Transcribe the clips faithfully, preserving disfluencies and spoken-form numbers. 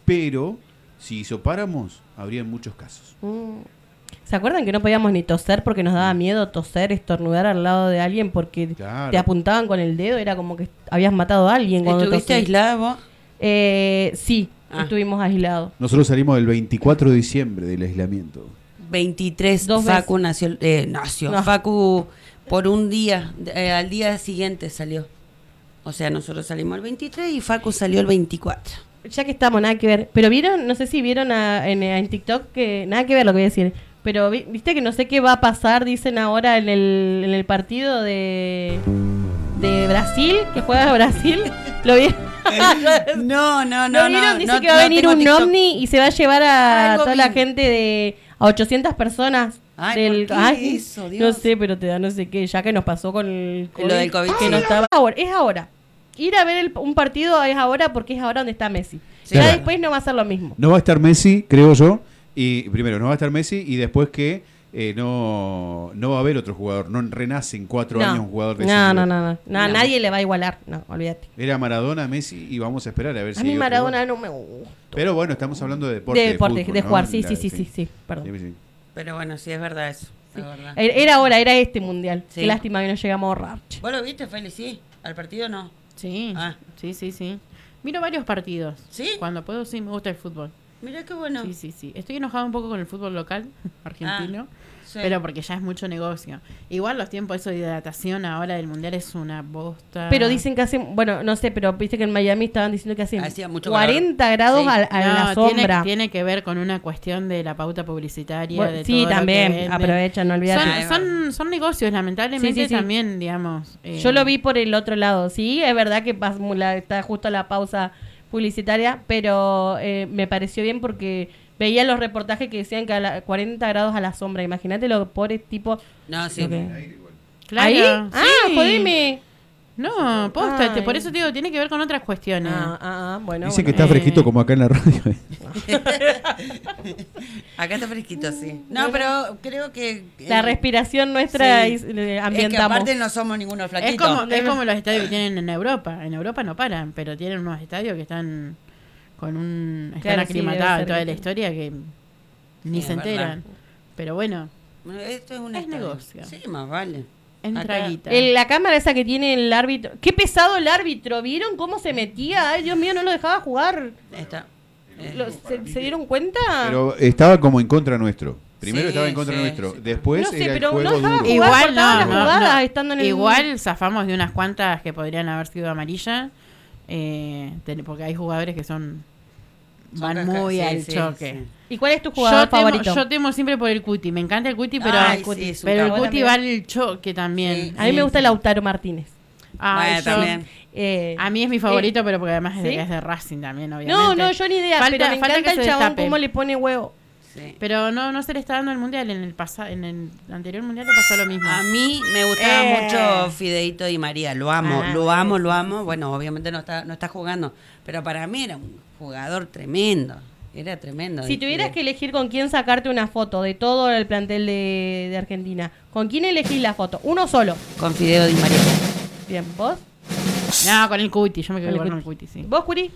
pero si hisopáramos, habría muchos casos. Mm. ¿Se acuerdan que no podíamos ni toser porque nos daba miedo toser, estornudar al lado de alguien porque Claro. te apuntaban con el dedo? Era como que habías matado a alguien cuando ¿Estuviste tosías. aislada vos? Eh, sí, Ah. estuvimos aislados. Nosotros salimos el veinticuatro de diciembre del aislamiento. veintitrés, Dos Facu nació, eh, nació. No. Facu por un día, eh, al día siguiente salió. O sea, nosotros salimos el veintitrés y Facu salió el veinticuatro. Ya que estamos, nada que ver. Pero vieron, no sé si vieron a- en, en TikTok que nada que ver lo que voy a decir. Pero vi- viste que no sé qué va a pasar, dicen ahora en el, en el partido de, de Brasil, que juega Brasil. ¿Lo vieron? No, no, ¿Lo no, vieron? no. Dice no, que va a no venir tengo un TikTok. ovni y se va a llevar a Algo toda la vi. gente de a ochocientas personas. Ay, del, ¿por qué eso, no Dios? sé, pero te da no sé qué, ya que nos pasó con el COVID. Lo del COVID, que sí. no estaba. Ahora, es ahora. Ir a ver el- un partido es ahora porque es ahora donde está Messi. Sí, ya claro. después no va a ser lo mismo. No va a estar Messi, creo yo, y primero no va a estar Messi y después que eh, no, no va a haber otro jugador, no renace en cuatro No. años un jugador de ese No, no, nivel. no, no, no, No. nadie le va a igualar. No, olvídate. Era Maradona, Messi y vamos a esperar a ver si A mí hay otro Maradona igual. no me gusta. Pero bueno, estamos hablando de deporte. De deporte, fútbol, de ¿no? jugar, sí, La- sí, sí, sí, sí, perdón. Sí, sí. Pero bueno, sí, es verdad eso. Sí. Es verdad. Era era ahora, era este mundial. Sí. Qué lástima que no llegamos a ahorrar. che. ¿Vos lo viste, Feli? Sí. ¿Al partido no? Sí, Ah. sí, sí, sí. Miro varios partidos. ¿Sí? Cuando puedo, sí, me gusta el fútbol. Mirá qué bueno. Sí, sí, sí. Estoy enojado un poco con el fútbol local argentino, Sí. pero porque ya es mucho negocio. Igual los tiempos eso de hidratación ahora del mundial es una bosta. Pero dicen que hacen, bueno, no sé, pero viste que en Miami estaban diciendo que hacen Hacía mucho cuarenta calor. grados Sí. a, a la No, tiene, sombra. tiene que ver con una cuestión de la pauta publicitaria. Bueno, de sí, todo lo que también, venden. aprovechan, no olvidate. Ah, Son, son, son negocios, lamentablemente Sí, sí, sí. también, digamos. eh, Yo lo vi por el otro lado, sí, es verdad que pas- la- está justo la pausa publicitaria, pero eh, me pareció bien porque veía los reportajes que decían que a la- cuarenta grados a la sombra, imagínate los pobres tipos. No, sí. lo que- Claro, ¿Ahí? sí. Ah, jodeme. No, posta, te- Ay. por eso te digo, tiene que ver con otras cuestiones. Ah, ah, ah, bueno. Dice bueno. que está Eh. fresquito como acá en la radio. Acá está fresquito, sí. No, pero creo que... La eh, respiración nuestra sí. is- le Es que ambientamos. aparte no somos ninguno Es flaquito. como, es como los estadios que tienen en Europa. En Europa no paran, pero tienen unos estadios que están con un están Claro, sí, debe aclimatados ser toda que la sí. historia que ni Sí, se es enteran. verdad. Pero bueno, Bueno, esto es un Es estadio. negocio. Sí, más vale. entra Acá- guita. El- la cámara esa que tiene el árbitro. Qué pesado el árbitro. ¿Vieron cómo se metía? Ay, Dios mío, no lo dejaba jugar. Está. Eh, Lo- ¿se, se dieron cuenta? Pero estaba como en contra nuestro. Primero Sí, estaba en contra sí, nuestro. sí. Después No sé, era el pero no juego dejaba duro. jugar. Igual cortaban no, las no, jugadas no. estando en el- Igual zafamos de unas cuantas que podrían haber sido amarillas, eh, ten- porque hay jugadores que son Son van casca- muy sí, al sí, choque. sí. ¿Y cuál es tu jugador Yo temo, favorito? yo temo siempre por el Cuti, me encanta el Cuti, pero, Ay, Cuti. sí, es un pero el cabrón. Cuti va al choque también. Sí. A mí me gusta Lautaro Martínez. Ay, Bueno, yo- también. Eh, A mí es mi favorito, pero porque además es, de, ¿sí? es de Racing también, obviamente. no, no, yo ni idea, Falta- pero me falta encanta que el se chabón destape. cómo le pone huevo. Sí. Pero no, no se le está dando el mundial. En el pasa, en el anterior mundial le pasó lo mismo. A mí me gustaba Eh. mucho Fideito Di María, lo amo, Ah, lo amo, lo amo. Bueno, obviamente no está, no está jugando, pero para mí era un jugador tremendo, era tremendo. Si Y- tuvieras y- que elegir con quién sacarte una foto de todo el plantel de, de Argentina, ¿con quién elegís la foto? Uno solo. Con Fideo Di María. Bien, ¿vos? No, con el Cuti. Yo me quedo Con el con el Cuti. Cuti, sí. ¿Vos, Curi?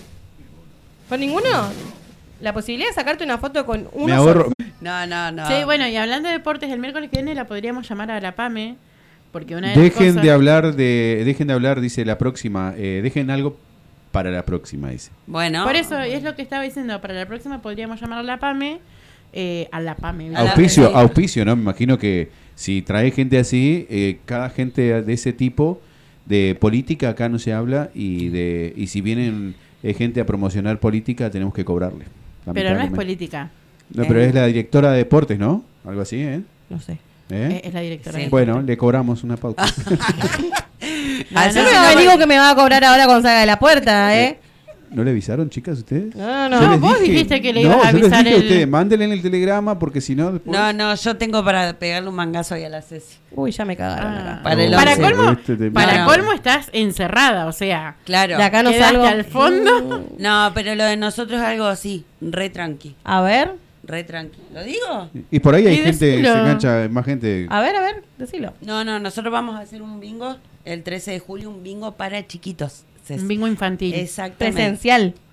¿Con ninguno? La posibilidad de sacarte una foto con uno Me ahorro. solo. No, no, no. Sí, bueno, y hablando de deportes, el miércoles que viene la podríamos llamar a la PAME, porque una de las Dejen cosas- de hablar de, dejen de hablar, dice la próxima. Eh, dejen algo para la próxima, dice. Bueno. Por eso, y es lo que estaba diciendo, para la próxima podríamos llamar a la PAME, eh, a la PAME. A la- Auspicio, sí. auspicio, ¿no? Me imagino que si trae gente así, eh, cada gente de ese tipo de política acá no se habla y de y si vienen eh, gente a promocionar política tenemos que cobrarle. Pero no es lamentablemente. política, No, pero es la directora de deportes, ¿no? Algo así, ¿eh? No sé. ¿Eh? es, es la directora. Sí. de- Bueno, le cobramos una pauta. Ah, No sí, me sí, va a no, digo que me va a cobrar ahora cuando salga de la puerta, ¿eh? ¿No le avisaron, chicas, ustedes? No, No, no. les vos dije- dijiste que le no, ibas a yo les avisar dije a el- ustedes, mándenle en el telegrama porque si no después... No, no, yo tengo para pegarle un mangazo ahí a la Ceci. Uy, ya me cagaron Ah. acá. Para el Para once. colmo, Este te- para No. colmo estás encerrada, o sea, Claro. De acá no quedaste salgo. al fondo. No, pero lo de nosotros es algo así, re tranqui, A ver, re tranqui. ¿Lo digo? Y por ahí hay Y gente, se decilo. engancha, más gente... a ver, a ver, decilo. No, no, nosotros vamos a hacer un bingo el trece de julio, un bingo para chiquitos. Ceci. Un bingo infantil. Exactamente. Presencial.